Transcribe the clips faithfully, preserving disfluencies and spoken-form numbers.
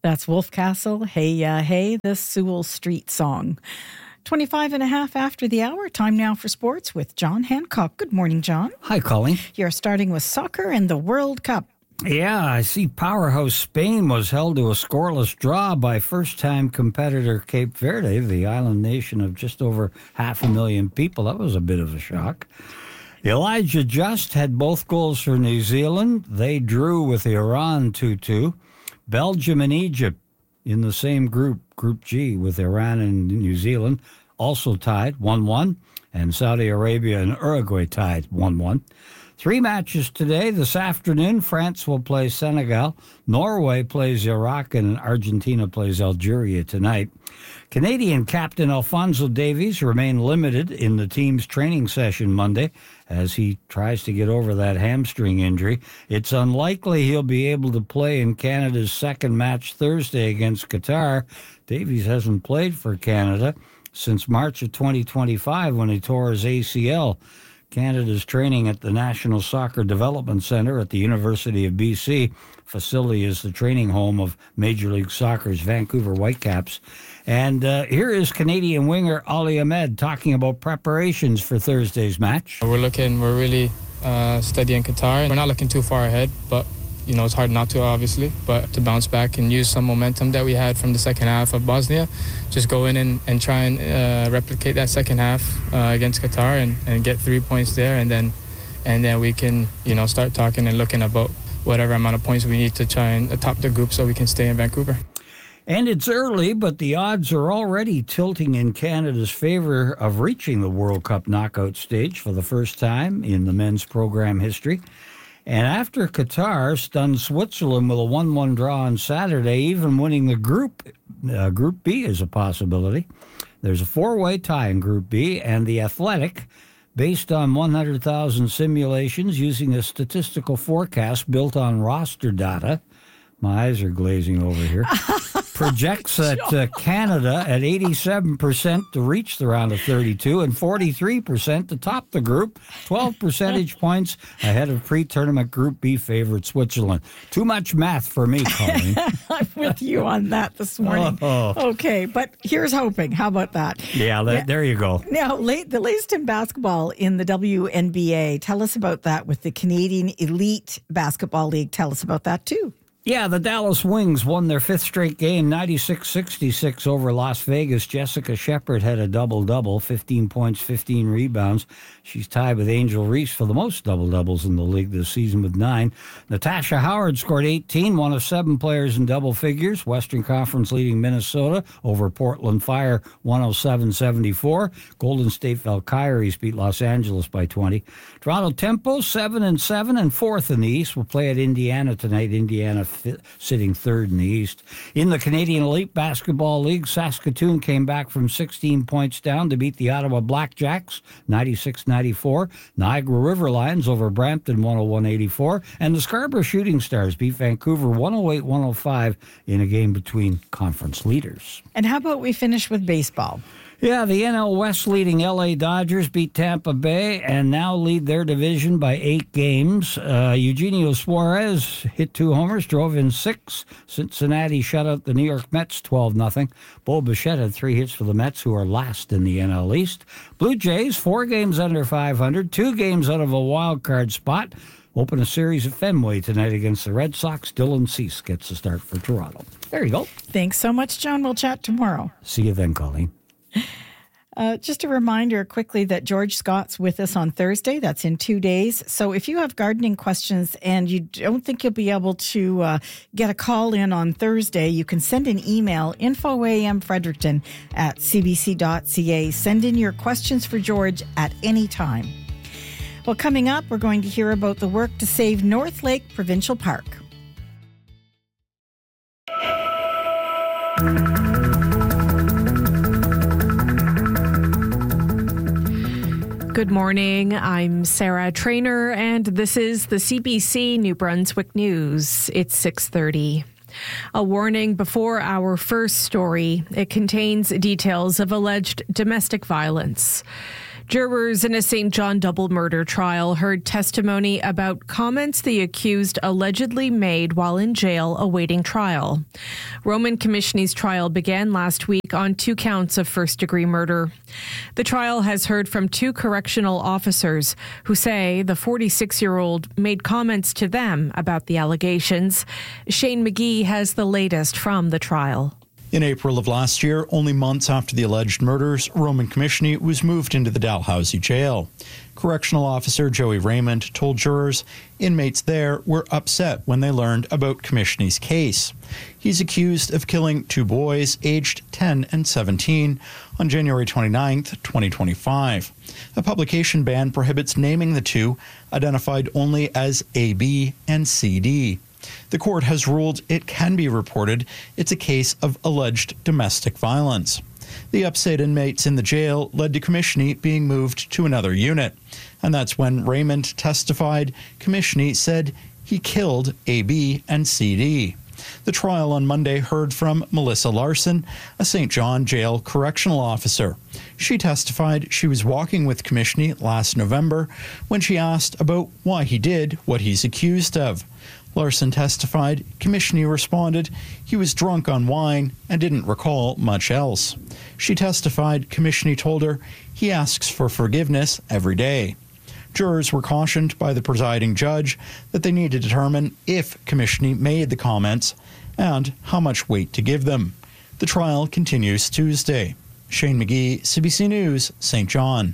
That's Wolfcastle, Hey Ya Hey, the Sewell Street song. twenty-five and a half after the hour. Time now for sports with John Hancock. Good morning, John. Hi, Colleen. You're starting with soccer and the World Cup. Yeah, I see powerhouse Spain was held to a scoreless draw by first-time competitor Cape Verde, the island nation of just over half a million people. That was a bit of a shock. Elijah Just had both goals for New Zealand. They drew with Iran two two. Belgium and Egypt in the same group, Group G, with Iran and New Zealand, also tied one one. And Saudi Arabia and Uruguay tied one one. Three matches today. This afternoon, France will play Senegal. Norway plays Iraq, and Argentina plays Algeria tonight. Canadian captain Alphonso Davies remained limited in the team's training session Monday as he tries to get over that hamstring injury. It's unlikely he'll be able to play in Canada's second match Thursday against Qatar. Davies hasn't played for Canada since March of twenty twenty-five when he tore his A C L. Canada's training at the National Soccer Development Centre at the University of B C. Facility is the training home of Major League Soccer's Vancouver Whitecaps. And uh, here is Canadian winger Ali Ahmed talking about preparations for Thursday's match. We're looking, we're really uh, studying Qatar. We're not looking too far ahead, but you know, it's hard not to, obviously, but to bounce back and use some momentum that we had from the second half of Bosnia, just go in and, and try and uh, replicate that second half uh, against Qatar and, and get three points there, and then and then we can, you know, start talking and looking about whatever amount of points we need to try and top the group so we can stay in Vancouver. And it's early, but the odds are already tilting in Canada's favor of reaching the World Cup knockout stage for the first time in the men's program history. And after Qatar stunned Switzerland with a one one draw on Saturday, even winning the group, uh, Group B is a possibility. There's a four-way tie in Group B, and The Athletic, based on one hundred thousand simulations using a statistical forecast built on roster data, my eyes are glazing over here, projects that uh, Canada at eighty-seven percent to reach the round of thirty-two and forty-three percent to top the group, twelve percentage points ahead of pre-tournament Group B favorite Switzerland. Too much math for me, Colleen. I'm with you on that this morning. Oh. Okay, but here's hoping. How about that? Yeah, th- there you go. Now, late, the latest in basketball in the W N B A. Tell us about that with the Canadian Elite Basketball League. Tell us about that, too. Yeah, the Dallas Wings won their fifth straight game, ninety-six sixty-six over Las Vegas. Jessica Shepard had a double-double, fifteen points, fifteen rebounds. She's tied with Angel Reese for the most double-doubles in the league this season with nine. Natasha Howard scored eighteen, one of seven players in double figures. Western Conference leading Minnesota over Portland Fire, one oh seven seventy-four. Golden State Valkyries beat Los Angeles by twenty. Toronto Tempo, seven and seven and fourth in the East. Will play at Indiana tonight. Indiana sitting third in the East. In the Canadian Elite Basketball League, Saskatoon came back from sixteen points down to beat the Ottawa Blackjacks, ninety-six ninety-four. Niagara River Lions over Brampton, one oh one eighty-four. And the Scarborough Shooting Stars beat Vancouver one oh eight one oh five in a game between conference leaders. And how about we finish with baseball? Yeah, the N L West leading L A Dodgers beat Tampa Bay and now lead their division by eight games. Uh, Eugenio Suarez hit two homers, drove in six. Cincinnati shut out the New York Mets twelve nothing. Bo Bichette had three hits for the Mets, who are last in the N L East. Blue Jays, four games under five hundred, two games out of a wild card spot. Open a series at Fenway tonight against the Red Sox. Dylan Cease gets a start for Toronto. There you go. Thanks so much, John. We'll chat tomorrow. See you then, Colleen. Uh, just a reminder quickly that George Scott's with us on Thursday. That's in two days. So if you have gardening questions and you don't think you'll be able to uh, get a call in on Thursday, you can send an email, info a m fredericton at c b c dot c a. Send in your questions for George at any time. Well, coming up, we're going to hear about the work to save North Lake Provincial Park. Good morning. I'm Sarah Trainer, and this is the C B C New Brunswick News. It's six thirty. A warning before our first story. It contains details of alleged domestic violence. Jurors in a Saint John double murder trial heard testimony about comments the accused allegedly made while in jail awaiting trial. Roman Komishny's trial began last week on two counts of first-degree murder. The trial has heard from two correctional officers who say the forty-six-year-old made comments to them about the allegations. Shane McGee has the latest from the trial. In April of last year, only months after the alleged murders, Roman Komishny was moved into the Dalhousie jail. Correctional officer Joey Raymond told jurors inmates there were upset when they learned about Komishny's case. He's accused of killing two boys aged ten and seventeen on January twenty-ninth, twenty twenty-five. A publication ban prohibits naming the two, identified only as A B and C D. The court has ruled it can be reported it's a case of alleged domestic violence. The upset inmates in the jail led to Komishny being moved to another unit. And that's when Raymond testified Komishny said he killed A B and C D. The trial on Monday heard from Melissa Larson, a Saint John jail correctional officer. She testified she was walking with Komishny last November when she asked about why he did what he's accused of. Larson testified Komishny responded he was drunk on wine and didn't recall much else. She testified Komishny told her he asks for forgiveness every day. Jurors were cautioned by the presiding judge that they need to determine if Komishny made the comments and how much weight to give them. The trial continues Tuesday. Shane McGee, C B C News, Saint John.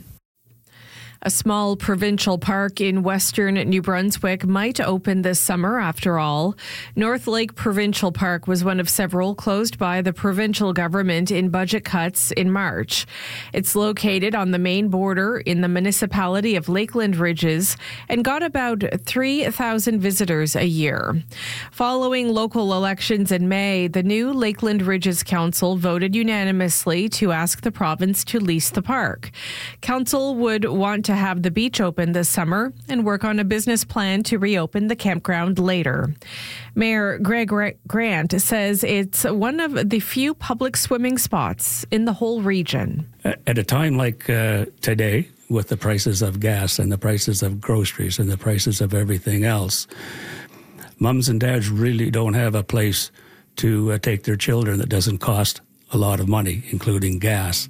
A small provincial park in western New Brunswick might open this summer after all. North Lake Provincial Park was one of several closed by the provincial government in budget cuts in March. It's located on the main border in the municipality of Lakeland Ridges and got about three thousand visitors a year. Following local elections in May, the new Lakeland Ridges Council voted unanimously to ask the province to lease the park. Council would want to have the beach open this summer and work on a business plan to reopen the campground later. Mayor Greg Grant says it's one of the few public swimming spots in the whole region. At a time like uh, today, with the prices of gas and the prices of groceries and the prices of everything else, mums and dads really don't have a place to uh, take their children that doesn't cost a lot of money, including gas.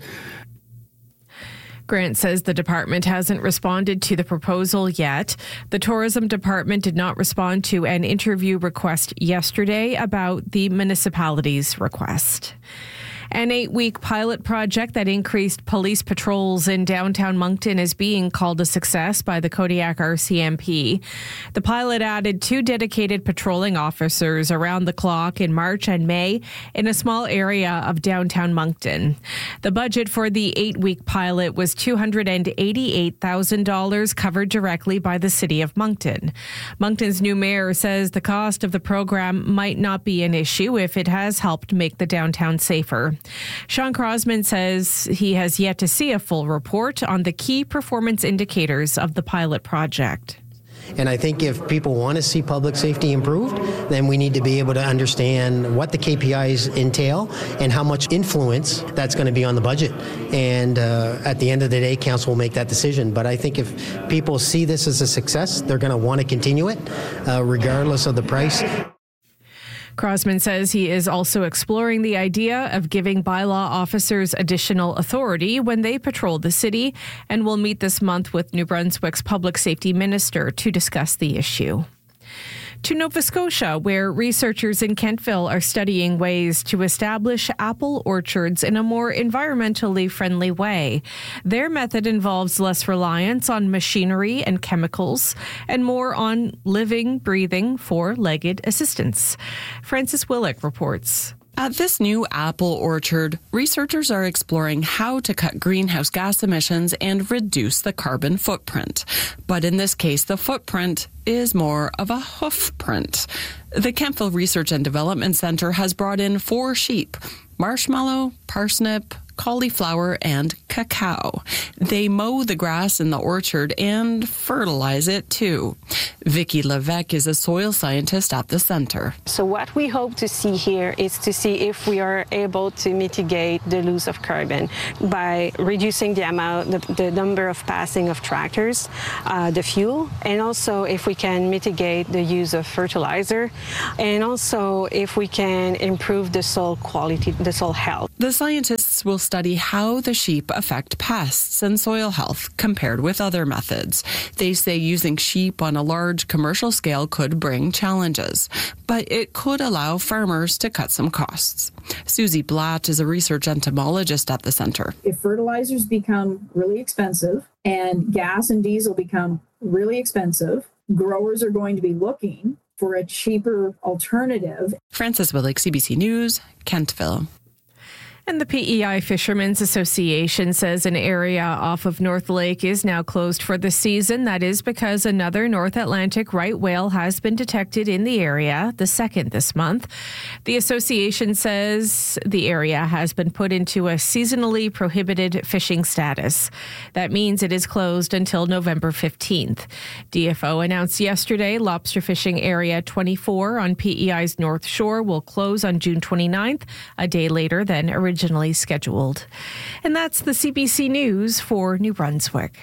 Grant says the department hasn't responded to the proposal yet. The tourism department did not respond to an interview request yesterday about the municipality's request. An eight-week pilot project that increased police patrols in downtown Moncton is being called a success by the Kodiak R C M P. The pilot added two dedicated patrolling officers around the clock in March and May in a small area of downtown Moncton. The budget for the eight-week pilot was two hundred eighty-eight thousand dollars, covered directly by the City of Moncton. Moncton's new mayor says the cost of the program might not be an issue if it has helped make the downtown safer. Sean Crosman says he has yet to see a full report on the key performance indicators of the pilot project. And I think if people want to see public safety improved, then we need to be able to understand what the K P Is entail and how much influence that's going to be on the budget. And uh, at the end of the day, council will make that decision. But I think if people see this as a success, they're going to want to continue it, uh, regardless of the price. Crosman says he is also exploring the idea of giving bylaw officers additional authority when they patrol the city and will meet this month with New Brunswick's public safety minister to discuss the issue. To Nova Scotia, where researchers in Kentville are studying ways to establish apple orchards in a more environmentally friendly way. Their method involves less reliance on machinery and chemicals and more on living, breathing, four-legged assistants. Francis Willick reports. At this new apple orchard, researchers are exploring how to cut greenhouse gas emissions and reduce the carbon footprint. But in this case, the footprint is more of a hoof print. The Kentville Research and Development Centre has brought in four sheep: Marshmallow, Parsnip, cauliflower, and cacao. They mow the grass in the orchard and fertilize it too. Vicky Levesque is a soil scientist at the center. So what we hope to see here is to see if we are able to mitigate the loss of carbon by reducing the amount, the, the number of passing of tractors, uh, the fuel, and also if we can mitigate the use of fertilizer, and also if we can improve the soil quality, the soil health. The scientists will study how the sheep affect pests and soil health compared with other methods. They say using sheep on a large commercial scale could bring challenges, but it could allow farmers to cut some costs. Susie Blatt is a research entomologist at the center. If fertilizers become really expensive and gas and diesel become really expensive, growers are going to be looking for a cheaper alternative. Frances Willick, C B C News, Kentville. And the P E I Fishermen's Association says an area off of North Lake is now closed for the season. That is because another North Atlantic right whale has been detected in the area, the second this month. The association says the area has been put into a seasonally prohibited fishing status. That means it is closed until November fifteenth. D F O announced yesterday lobster fishing area twenty-four on P E I's North Shore will close on June twenty-ninth, a day later than originally originally scheduled. And that's the C B C News for New Brunswick.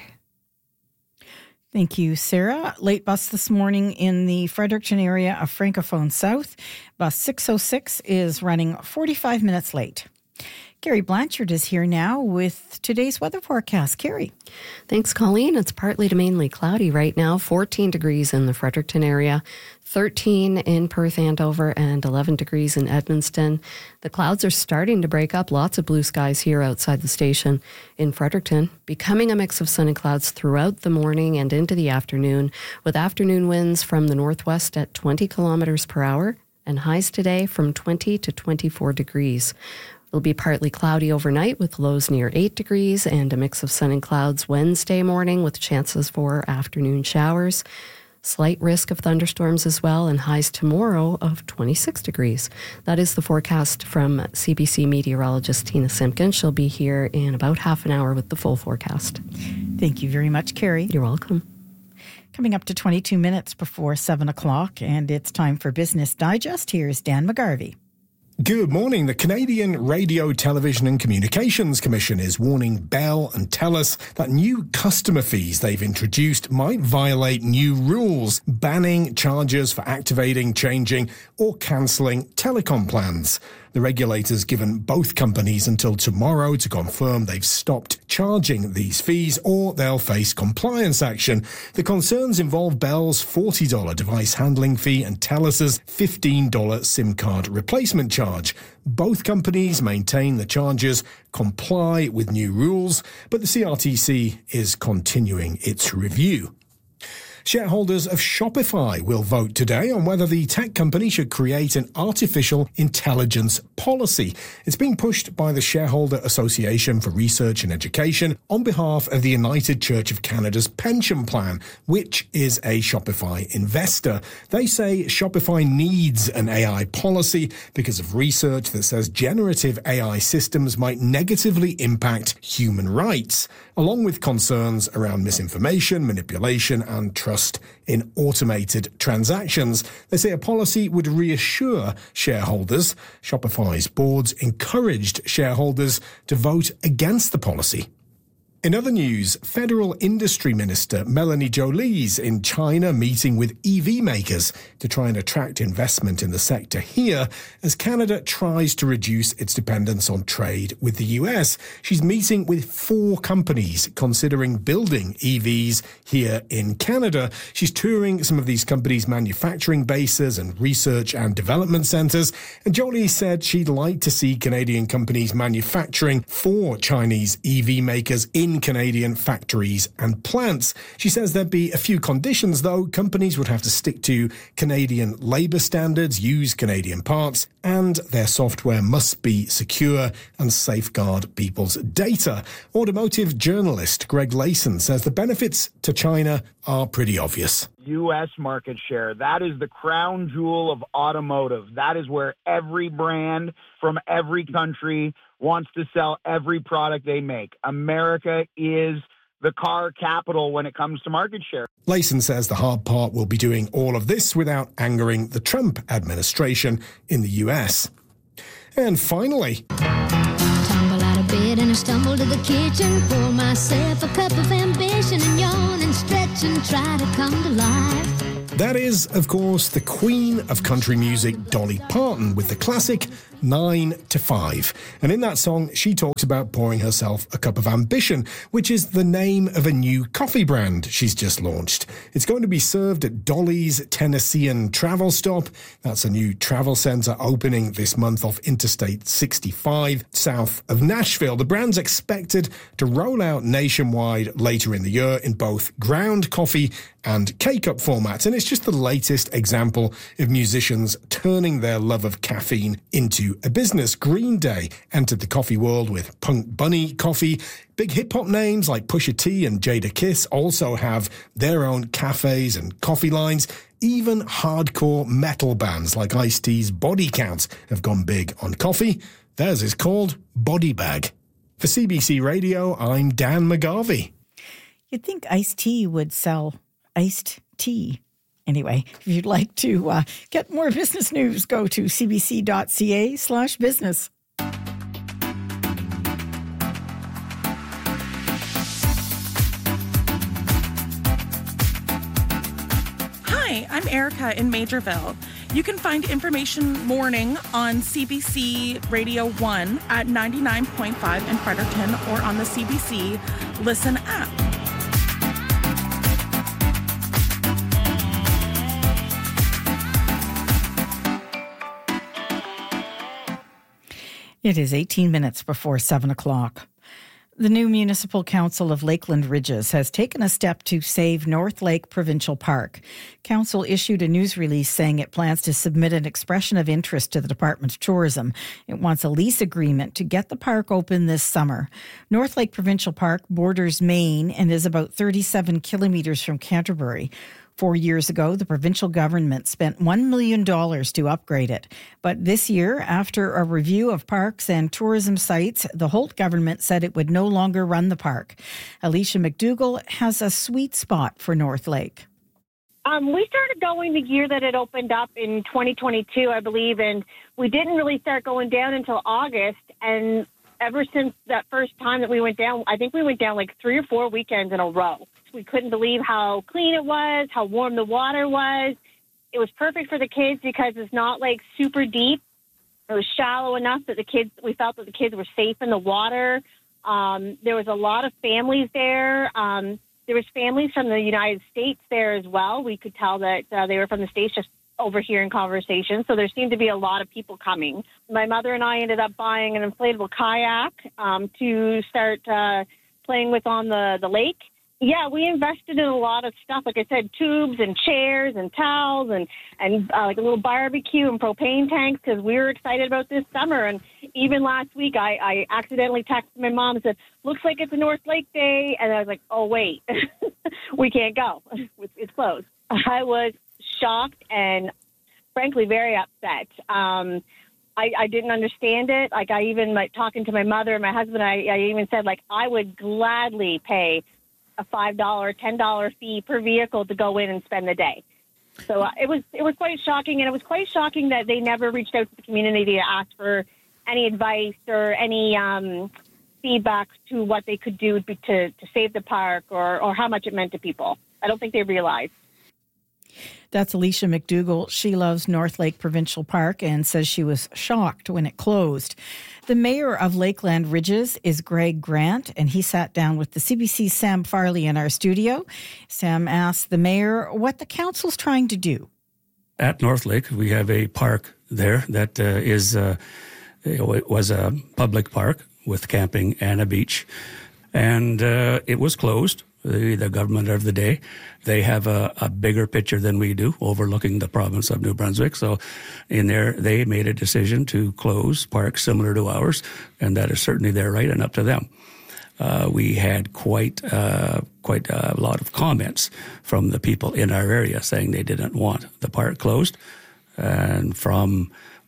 Thank you, Sarah. Late bus this morning in the Fredericton area of Francophone South. Bus six oh six is running forty-five minutes late. Carrie Blanchard is here now with today's weather forecast. Carrie. Thanks, Colleen. It's partly to mainly cloudy right now. fourteen degrees in the Fredericton area, thirteen in Perth Andover, and eleven degrees in Edmundston. The clouds are starting to break up. Lots of blue skies here outside the station in Fredericton, becoming a mix of sun and clouds throughout the morning and into the afternoon, with afternoon winds from the northwest at twenty kilometers per hour and highs today from twenty to twenty-four degrees. It'll be partly cloudy overnight with lows near eight degrees and a mix of sun and clouds Wednesday morning with chances for afternoon showers. Slight risk of thunderstorms as well, and highs tomorrow of twenty-six degrees. That is the forecast from C B C meteorologist Tina Simpkin. She'll be here in about half an hour with the full forecast. Thank you very much, Carrie. You're welcome. Coming up to twenty-two minutes before seven o'clock, and it's time for Business Digest. Here's Dan McGarvey. Good morning. The Canadian Radio, Television and Communications Commission is warning Bell and TELUS that new customer fees they've introduced might violate new rules, banning charges for activating, changing or cancelling telecom plans. The regulator's given both companies until tomorrow to confirm they've stopped charging these fees or they'll face compliance action. The concerns involve Bell's forty dollars device handling fee and TELUS's fifteen dollars SIM card replacement charge. Both companies maintain the charges comply with new rules, but the C R T C is continuing its review. Shareholders of Shopify will vote today on whether the tech company should create an artificial intelligence policy. It's being pushed by the Shareholder Association for Research and Education on behalf of the United Church of Canada's pension plan, which is a Shopify investor. They say Shopify needs an A I policy because of research that says generative A I systems might negatively impact human rights, along with concerns around misinformation, manipulation, and trust in automated transactions. They say a policy would reassure shareholders. Shopify's boards encouraged shareholders to vote against the policy. In other news, Federal Industry Minister Melanie Joly's in China meeting with E V makers to try and attract investment in the sector here as Canada tries to reduce its dependence on trade with the U S. She's meeting with four companies considering building E Vs here in Canada. She's touring some of these companies' manufacturing bases and research and development centres. And Joly said she'd like to see Canadian companies manufacturing for Chinese E V makers in Canadian factories and plants. She says there'd be a few conditions, though. Companies would have to stick to Canadian labour standards, use Canadian parts, and their software must be secure and safeguard people's data. Automotive journalist Greg Layson says the benefits to China are pretty obvious. U S market share, that is the crown jewel of automotive. That is where every brand from every country wants to sell every product they make. America is the car capital when it comes to market share. Layson says the hard part will be doing all of this without angering the Trump administration in the U S. And finally... Tumble out of bed and I stumble to the kitchen, pour myself a cup of ambition and yawn and stretch and try to come to life. That is, of course, the queen of country music, Dolly Parton, with the classic nine to five. And in that song, she talks about pouring herself a cup of ambition, which is the name of a new coffee brand she's just launched. It's going to be served at Dolly's Tennessean Travel Stop. That's a new travel centre opening this month off Interstate sixty-five, south of Nashville. The brand's expected to roll out nationwide later in the year in both ground coffee and K-Cup formats. And it's just the latest example of musicians turning their love of caffeine into a business. Green Day entered the coffee world with Punk Bunny coffee. Big hip-hop names like Pusha T and Jada Kiss also have their own cafes and coffee lines. Even hardcore metal bands like Ice-T's Body Count have gone big on coffee. Theirs is called Body Bag. For C B C Radio, I'm Dan McGarvey. You'd think Ice-T would sell iced tea. Anyway, if you'd like to uh, get more business news, go to cbc.ca slash business. Hi, I'm Erica in Majorville. You can find Information Morning on C B C Radio one at ninety-nine point five in Fredericton or on the C B C Listen app. It is eighteen minutes before seven o'clock. The new Municipal Council of Lakeland Ridges has taken a step to save North Lake Provincial Park. Council issued a news release saying it plans to submit an expression of interest to the Department of Tourism. It wants a lease agreement to get the park open this summer. North Lake Provincial Park borders Maine and is about thirty-seven kilometres from Canterbury. Four years ago, the provincial government spent one million dollars to upgrade it. But this year, after a review of parks and tourism sites, the Holt government said it would no longer run the park. Alicia McDougall has a sweet spot for North Lake. Um, we started going the year that it opened up in twenty twenty-two, I believe, and we didn't really start going down until August. And ever since that first time that we went down, I think we went down like three or four weekends in a row. We couldn't believe how clean it was, how warm the water was. It was perfect for the kids because it's not like super deep. It was shallow enough that the kids, we felt that the kids were safe in the water. Um, there was a lot of families there. Um, there was families from the United States there as well. We could tell that uh, they were from the States just overhearing conversations. So there seemed to be a lot of people coming. My mother and I ended up buying an inflatable kayak um, to start uh, playing with on the, the lake. Yeah, we invested in a lot of stuff. Like I said, tubes and chairs and towels and, and uh, like a little barbecue and propane tanks because we were excited about this summer. And even last week, I, I accidentally texted my mom and said, looks like it's a North Lake Day. And I was like, oh, wait, we can't go. It's closed. I was shocked and, frankly, very upset. Um, I, I didn't understand it. Like, I even, like, talking to my mother and my husband, I, I even said, like, I would gladly pay a five dollars, ten dollars fee per vehicle to go in and spend the day. So uh, it was it was quite shocking, and it was quite shocking that they never reached out to the community to ask for any advice or any um, feedback to what they could do to, to save the park or, or how much it meant to people. I don't think they realized. That's Alicia McDougall. She loves North Lake Provincial Park and says she was shocked when it closed. The mayor of Lakeland Ridges is Greg Grant, and he sat down with the C B C's Sam Farley in our studio. Sam asked the mayor what the council's trying to do. At North Lake, we have a park there that uh, is, uh, it was a public park with camping and a beach, and uh, it was closed. The, the government of the day, they have a, a bigger picture than we do, overlooking the province of New Brunswick. So in there, they made a decision to close parks similar to ours, and that is certainly their right and up to them. Uh, we had quite uh, quite a lot of comments from the people in our area saying they didn't want the park closed. And from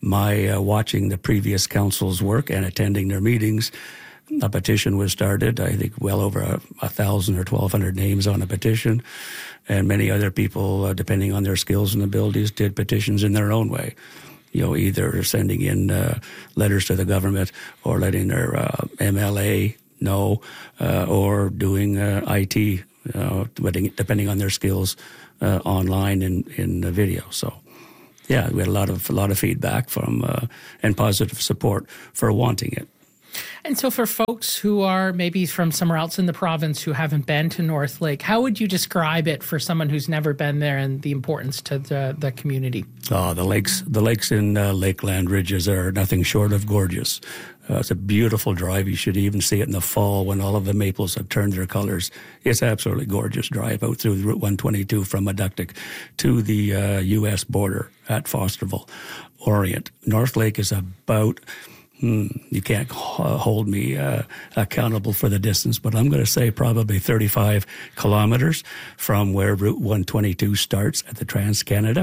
my uh, watching the previous council's work and attending their meetings, a petition was started. I think well over a, a thousand or twelve hundred names on a petition, and many other people, uh, depending on their skills and abilities, did petitions in their own way. You know, either sending in uh, letters to the government or letting their uh, M L A know, uh, or doing uh, I T, uh, depending on their skills, uh, online in in the video. So, yeah, we had a lot of a lot of feedback from uh, and positive support for wanting it. And so for folks who are maybe from somewhere else in the province who haven't been to North Lake, how would you describe it for someone who's never been there and the importance to the, the community? Oh, the lakes the lakes in uh, Lakeland Ridges are nothing short of gorgeous. Uh, it's a beautiful drive. You should even see it in the fall when all of the maples have turned their colors. It's absolutely gorgeous drive out through Route one twenty-two from Meductic to the uh, U S border at Fosterville, Orient. North Lake is about... Hmm, you can't hold me uh, accountable for the distance, but I'm going to say probably thirty-five kilometers from where Route one twenty-two starts at the Trans-Canada,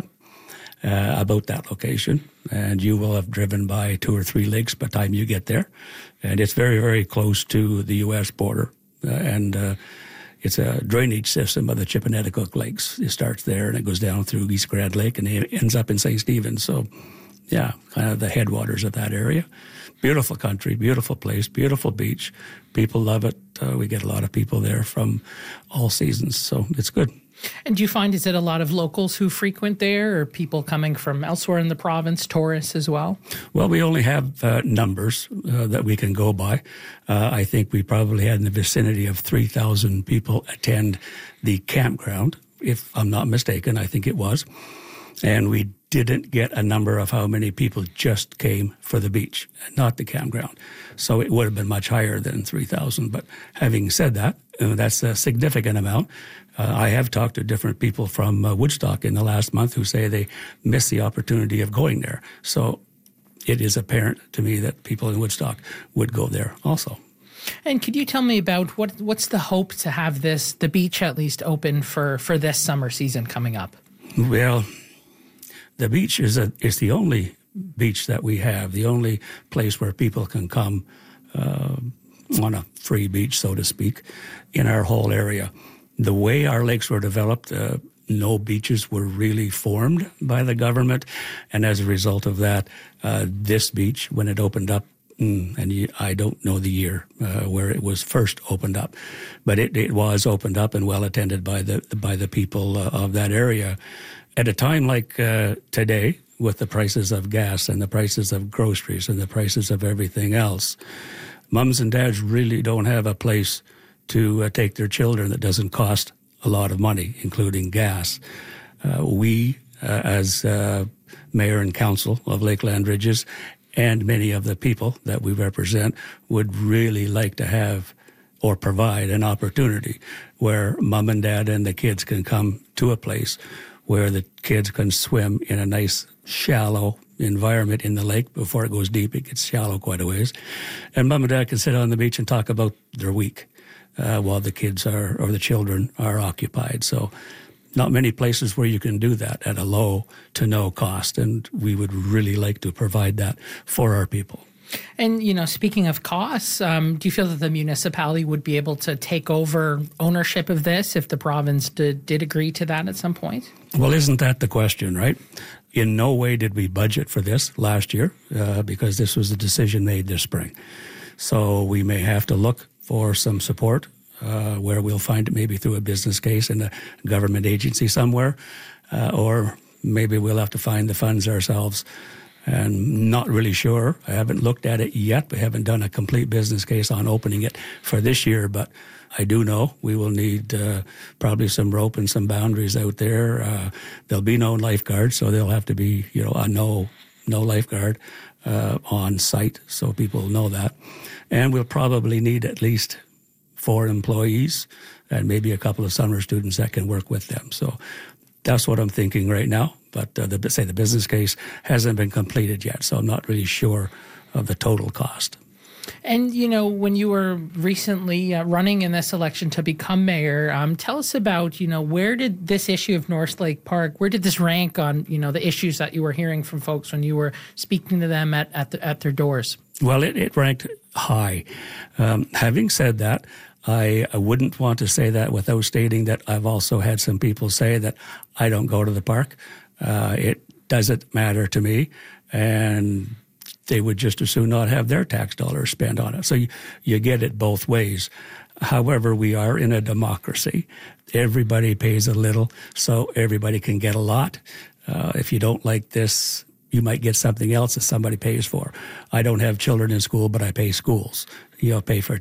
uh, about that location. And you will have driven by two or three lakes by the time you get there. And it's very, very close to the U S border. Uh, and uh, it's a drainage system of the Chippineticook Lakes. It starts there and it goes down through East Grand Lake and it ends up in Saint Stephen's. So, yeah, kind of the headwaters of that area. Beautiful country, beautiful place, beautiful beach. People love it. Uh, we get a lot of people there from all seasons, so it's good. And do you find, is it a lot of locals who frequent there, or people coming from elsewhere in the province, tourists as well? Well, we only have uh, numbers uh, that we can go by. Uh, I think we probably had in the vicinity of three thousand people attend the campground, if I'm not mistaken. I think it was. And we didn't get a number of how many people just came for the beach, not the campground. So it would have been much higher than three thousand. But having said that, uh, that's a significant amount. Uh, I have talked to different people from uh, Woodstock in the last month who say they miss the opportunity of going there. So it is apparent to me that people in Woodstock would go there also. And could you tell me about what what's the hope to have this, the beach at least, open for, for this summer season coming up? Well, the beach is a is the only beach that we have, the only place where people can come uh, on a free beach, so to speak, in our whole area. The way our lakes were developed, uh, no beaches were really formed by the government, and as a result of that, uh, this beach, when it opened up, mm, and you, I don't know the year uh, where it was first opened up, but it, it was opened up and well attended by the by the people uh, of that area. At a time like uh, today, with the prices of gas and the prices of groceries and the prices of everything else, mums and dads really don't have a place to uh, take their children that doesn't cost a lot of money, including gas. Uh, we, uh, as uh, mayor and council of Lakeland Ridges, and many of the people that we represent, would really like to have or provide an opportunity where mom and dad and the kids can come to a place where the kids can swim in a nice, shallow environment in the lake. Before it goes deep, it gets shallow quite a ways. And mom and dad can sit on the beach and talk about their week uh, while the kids are, or the children are occupied. So not many places where you can do that at a low to no cost. And we would really like to provide that for our people. And, you know, speaking of costs, um, do you feel that the municipality would be able to take over ownership of this if the province did, did agree to that at some point? Well, isn't that the question, right? In no way did we budget for this last year uh, because this was a decision made this spring. So we may have to look for some support uh, where we'll find it maybe through a business case in a government agency somewhere, uh, or maybe we'll have to find the funds ourselves. And not really sure. I haven't looked at it yet. We haven't done a complete business case on opening it for this year, but I do know we will need uh, probably some rope and some boundaries out there. Uh, there'll be no lifeguards, so there'll have to be, you know, a no no lifeguard uh, on site, so people know that. And we'll probably need at least four employees and maybe a couple of summer students that can work with them. So that's what I'm thinking right now. But uh, the, say the business case hasn't been completed yet, so I'm not really sure of the total cost. And, you know, when you were recently uh, running in this election to become mayor, um, tell us about, you know, where did this issue of North Lake Park, where did this rank on, you know, the issues that you were hearing from folks when you were speaking to them at, at, the, at their doors? Well, it, it ranked high. Um, having said that, I, I wouldn't want to say that without stating that I've also had some people say that I don't go to the park. Uh, it doesn't matter to me, and they would just as soon not have their tax dollars spent on it. So you, you get it both ways. However, we are in a democracy. Everybody pays a little, so everybody can get a lot. Uh, if you don't like this, you might get something else that somebody pays for. I don't have children in school, but I pay schools. You know, pay for